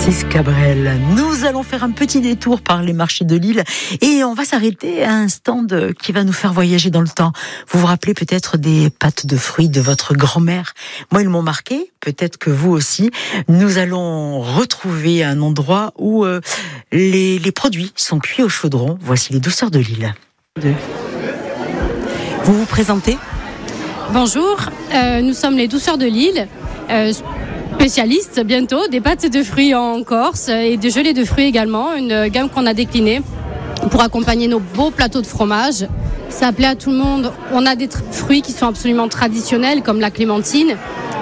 Francis Cabrel. Nous allons faire un petit détour par les marchés de Lille et on va s'arrêter à un stand qui va nous faire voyager dans le temps. Vous vous rappelez peut-être des pâtes de fruits de votre grand-mère. Moi, ils m'ont marqué, peut-être que vous aussi. Nous allons retrouver un endroit où les produits sont cuits au chaudron. Voici les douceurs de Lille. Vous vous présentez ? Bonjour, nous sommes les douceurs de Lille. Spécialiste bientôt des pâtes de fruits en Corse et des gelées de fruits également, une gamme qu'on a déclinée pour accompagner nos beaux plateaux de fromage. Ça plaît à tout le monde. On a des fruits qui sont absolument traditionnels comme la clémentine